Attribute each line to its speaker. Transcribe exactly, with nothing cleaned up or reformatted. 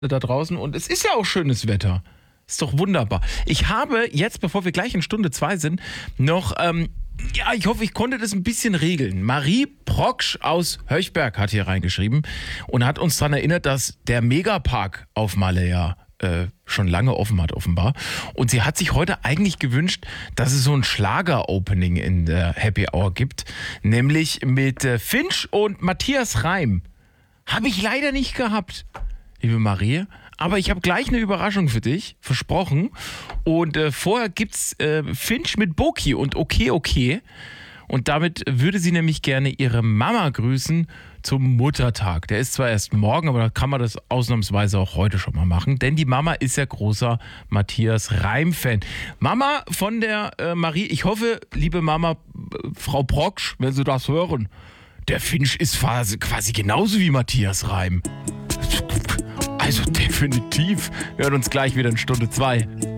Speaker 1: da draußen und es ist ja auch schönes Wetter. Ist doch wunderbar. Ich habe jetzt, bevor wir gleich in Stunde zwei sind, noch, ähm, ja, ich hoffe, ich konnte das ein bisschen regeln. Marie Proksch aus Höchberg hat hier reingeschrieben und hat uns daran erinnert, dass der Megapark auf Malle ja äh, schon lange offen hat, offenbar. Und sie hat sich heute eigentlich gewünscht, dass es so ein Schlager-Opening in der Happy Hour gibt, nämlich mit äh, Finch und Matthias Reim. Habe ich leider nicht gehabt, liebe Marie. Aber ich habe gleich eine Überraschung für dich, versprochen. Und äh, vorher gibt's äh, Finch mit Boki und Okay, okay. Und damit würde sie nämlich gerne ihre Mama grüßen zum Muttertag. Der ist zwar erst morgen, aber da kann man das ausnahmsweise auch heute schon mal machen. Denn die Mama ist ja großer Matthias Reim-Fan. Mama von der äh, Marie, ich hoffe, liebe Mama, äh, Frau Proksch, wenn Sie das hören, der Finch ist quasi, quasi genauso wie Matthias Reim. Also definitiv. Wir hören uns gleich wieder in Stunde zwei.